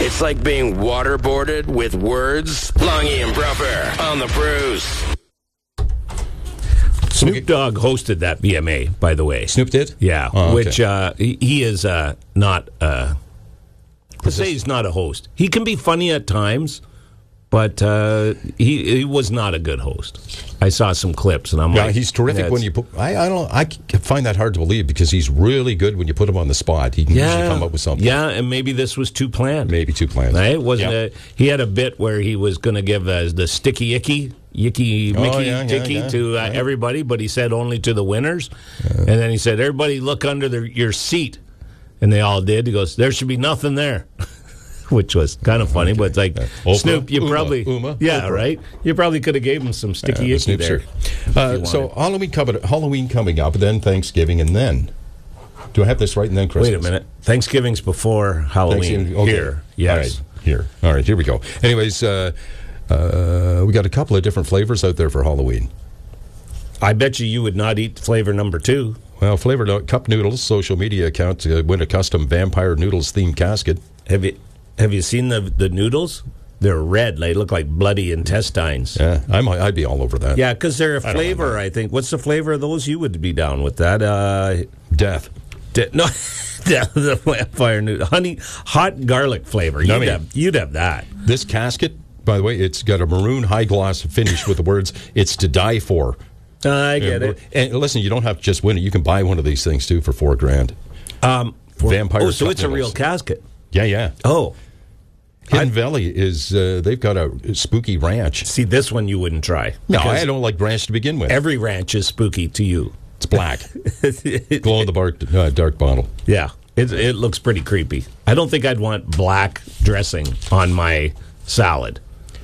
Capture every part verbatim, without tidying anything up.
It's like being waterboarded with words. Longy and Bruffer on the Bruce. Snoop Dogg hosted that V M A, by the way. Snoop did? Yeah, Oh, okay. which uh, he, he is uh, not, uh, to say he's not a host. He can be funny at times, but uh, he he was not a good host. I saw some clips, and I'm Yeah, like... he's terrific yeah, when you put... I, I don't. I find that hard to believe because he's really good when you put him on the spot. He can yeah, usually come up with something. Yeah, and maybe this was too planned. Maybe too planned. Right? It wasn't Yeah. a, he had a bit where he was going to give uh, the sticky icky, yicky, Oh, mickey, yeah, yeah, dicky yeah, to uh, yeah. everybody, but he said only to the winners. And then he said, everybody look under the, your seat. And they all did. He goes, there should be nothing there. Which was kind of funny, Okay. but it's like, Oprah? Snoop, you Uma, probably... Uma, yeah, Oprah. right? You probably could have gave him some sticky Yeah, the icky Snoop there. shirt. Uh, so Halloween coming, Halloween coming up, then Thanksgiving, and then... Do I have this right? And then Christmas. Wait a minute. Thanksgiving's before Halloween. Thanksgiving, okay. Here. Yes. All right, here. All right, here we go. Anyways, uh, uh, we got a couple of different flavors out there for Halloween. I bet you you would not eat flavor number two. Well, Flavor no- Cup Noodles social media account uh, win a custom Vampire Noodles themed casket. Have you have you seen the the noodles? They're red. They look like bloody intestines. Yeah, I'm, I'd be all over that. Yeah, because they're a I don't flavor, know. I think. What's the flavor of those? You would be down with that. Uh, Death. di- no, the vampire noodle. Honey, hot garlic flavor. You'd, I mean- have, you'd have that. This casket, by the way, it's got a maroon high gloss finish with the words, it's to die for. Uh, I get Yeah, it. And listen, you don't have to just win it. You can buy one of these things, too, for four grand. Um, for- Vampire oh, so Cup it's a real noodles. casket. Yeah, yeah. Oh, Hidden Valley is, uh, they've got a spooky ranch. see, this one you wouldn't try. No, because I don't like ranch to begin with. Every ranch is spooky to you. It's black. Glow in the dark, uh, dark bottle. Yeah, it, it looks pretty creepy. I don't think I'd want black dressing on my salad.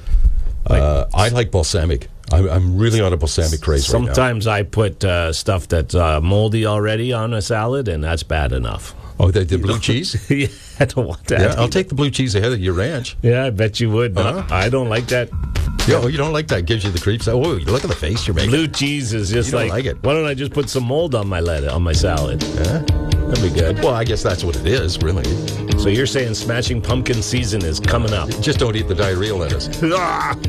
Uh, I like balsamic. I'm, I'm really on a balsamic craze right now. Sometimes I put uh, stuff that's uh, moldy already on a salad, and that's bad enough. Oh, the, the blue cheese? Yeah, I don't want that. Yeah, I'll either. take the blue cheese ahead of your ranch. Yeah, I bet you would. No, Uh-huh. I don't like that. Yo, you don't like that? Gives you the creeps. Oh, look at the face you're making. Blue cheese is just You don't like, like it. why don't I just put some mold on my lettuce, on my salad? Huh? That'd be good. Well, I guess that's what it is, really. So you're saying Smashing Pumpkin season is coming up? Just don't eat the diarrhea lettuce. Ah!